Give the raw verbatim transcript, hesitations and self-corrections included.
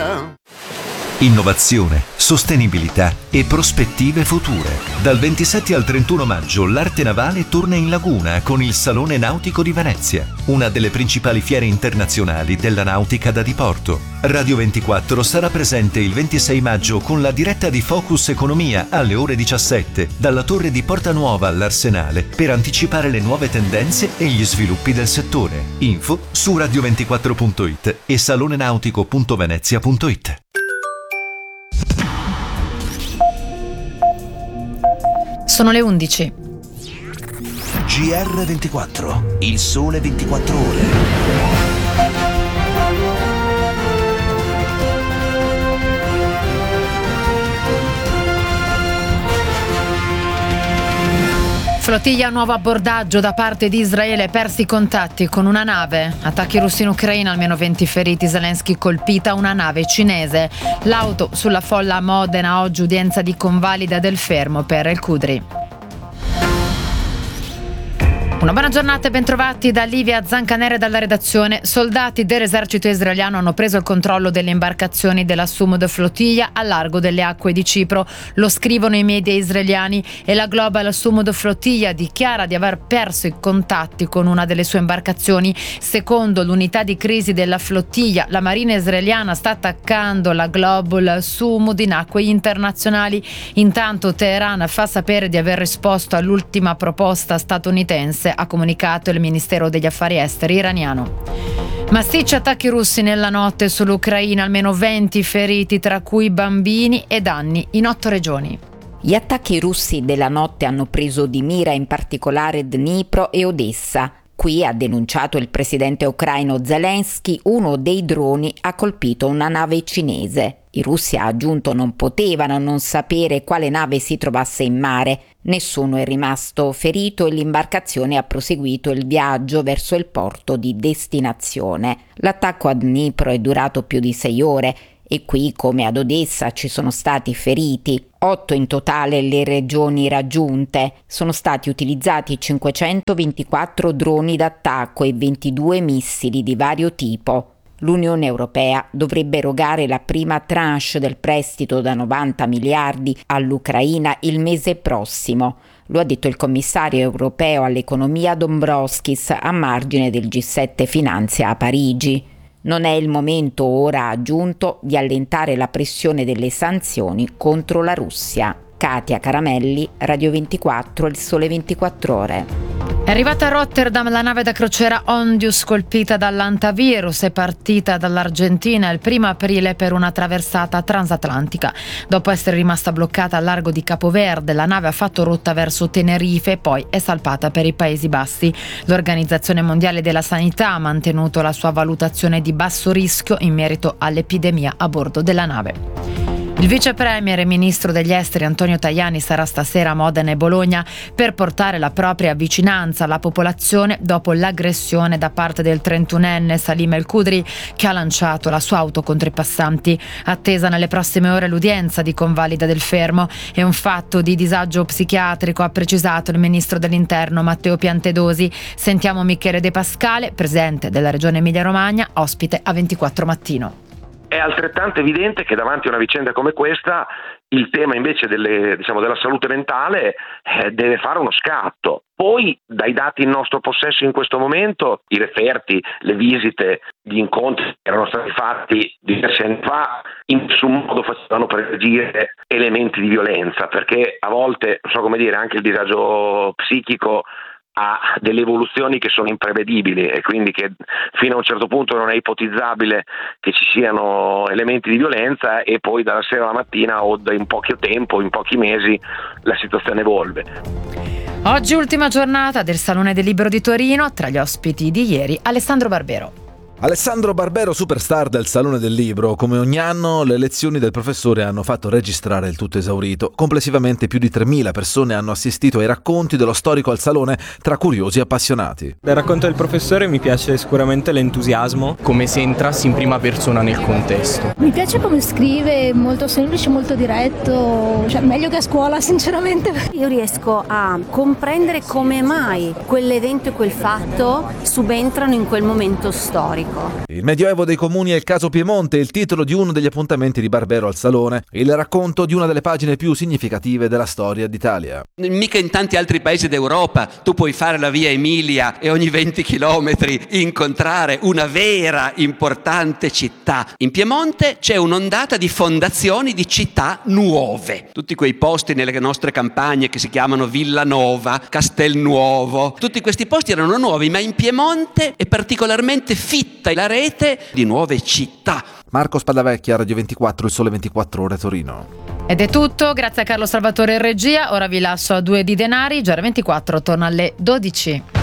America. Innovazione, sostenibilità e prospettive future. Dal ventisette al trentuno maggio l'Arte Navale torna in laguna con il Salone Nautico di Venezia, una delle principali fiere internazionali della nautica da diporto. Radio ventiquattro sarà presente il ventisei maggio con la diretta di Focus Economia alle ore diciassette dalla torre di Porta Nuova all'Arsenale per anticipare le nuove tendenze e gli sviluppi del settore. Info su radio ventiquattro punto it e salonenautico punto venezia punto it. Sono le undici. G R ventiquattro, il sole ventiquattro ore. Flottiglia, nuovo abbordaggio da parte di Israele, persi i contatti con una nave. Attacchi russi in Ucraina, almeno venti feriti. Zelensky colpita una nave cinese. L'auto sulla folla a Modena, oggi udienza di convalida del fermo per El Qudri. Una buona giornata e bentrovati da Livia Zancanere dalla redazione. Soldati dell'esercito israeliano hanno preso il controllo delle imbarcazioni della Sumud Flottiglia a largo delle acque di Cipro. Lo scrivono i media israeliani e la Global Sumud Flottiglia dichiara di aver perso i contatti con una delle sue imbarcazioni. Secondo l'unità di crisi della flottiglia, la marina israeliana sta attaccando la Global Sumud in acque internazionali. Intanto Teheran fa sapere di aver risposto all'ultima proposta statunitense, ha comunicato il Ministero degli Affari Esteri iraniano. Massicci attacchi russi nella notte sull'Ucraina, almeno venti feriti, tra cui bambini e danni in otto regioni. Gli attacchi russi della notte hanno preso di mira in particolare Dnipro e Odessa. Qui, ha denunciato il presidente ucraino Zelensky, uno dei droni ha colpito una nave cinese. I russi, ha aggiunto, non potevano non sapere quale nave si trovasse in mare. Nessuno è rimasto ferito e l'imbarcazione ha proseguito il viaggio verso il porto di destinazione. L'attacco a Dnipro è durato più di sei ore e qui, come ad Odessa, ci sono stati feriti. Otto in totale le regioni raggiunte. Sono stati utilizzati cinquecentoventiquattro droni d'attacco e ventidue missili di vario tipo. L'Unione Europea dovrebbe erogare la prima tranche del prestito da novanta miliardi all'Ucraina il mese prossimo. Lo ha detto il commissario europeo all'economia Dombrovskis a margine del G sette Finanza a Parigi. Non è il momento ora, ha aggiunto, di allentare la pressione delle sanzioni contro la Russia. Katia Caramelli, Radio ventiquattro, il sole ventiquattro ore. È arrivata a Rotterdam la nave da crociera Ondius colpita dall'antivirus, è partita dall'Argentina il primo aprile per una traversata transatlantica. Dopo essere rimasta bloccata al largo di Capoverde, la nave ha fatto rotta verso Tenerife e poi è salpata per i Paesi Bassi. L'Organizzazione Mondiale della Sanità ha mantenuto la sua valutazione di basso rischio in merito all'epidemia a bordo della nave. Il vice premier e ministro degli esteri Antonio Tajani sarà stasera a Modena e Bologna per portare la propria vicinanza alla popolazione dopo l'aggressione da parte del trentunenne Salim El Qudri, che ha lanciato la sua auto contro i passanti. Attesa nelle prossime ore l'udienza di convalida del fermo. È un fatto di disagio psichiatrico, ha precisato il ministro dell'interno Matteo Piantedosi. Sentiamo Michele De Pascale, presidente della regione Emilia-Romagna, ospite a ventiquattro Mattino. È altrettanto evidente che davanti a una vicenda come questa il tema invece delle, diciamo, della salute mentale eh, deve fare uno scatto. Poi dai dati in nostro possesso in questo momento, i referti, le visite, gli incontri che erano stati fatti diversi anni fa in nessun modo facevano presagire elementi di violenza, perché a volte, non so come dire, anche il disagio psichico ha delle evoluzioni che sono imprevedibili e quindi che fino a un certo punto non è ipotizzabile che ci siano elementi di violenza e poi dalla sera alla mattina o in poco tempo, in pochi mesi, la situazione evolve. Oggi ultima giornata del Salone del Libro di Torino, tra gli ospiti di ieri Alessandro Barbero. Alessandro Barbero, superstar del Salone del Libro. Come ogni anno le lezioni del professore hanno fatto registrare il tutto esaurito. Complessivamente più di tremila persone hanno assistito ai racconti dello storico al Salone, tra curiosi e appassionati. Del racconto del professore mi piace sicuramente l'entusiasmo, come se entrassi in prima persona nel contesto. Mi piace come scrive, molto semplice, molto diretto, cioè meglio che a scuola sinceramente. Io riesco a comprendere come mai quell'evento e quel fatto subentrano in quel momento storico. storico. Il Medioevo dei comuni e il caso Piemonte è il titolo di uno degli appuntamenti di Barbero al Salone, il racconto di una delle pagine più significative della storia d'Italia. Mica in tanti altri paesi d'Europa tu puoi fare la via Emilia e ogni venti chilometri incontrare una vera importante città. In Piemonte c'è un'ondata di fondazioni di città nuove. Tutti quei posti nelle nostre campagne che si chiamano Villanova, Castelnuovo, tutti questi posti erano nuovi, ma in Piemonte è particolarmente fitta la rete di nuove città. Marco Spadavecchia, Radio ventiquattro, Il Sole ventiquattro Ore, Torino. Ed è tutto, grazie a Carlo Salvatore in regia. Ora vi lascio a Due di Denari. G R ventiquattro torna alle dodici.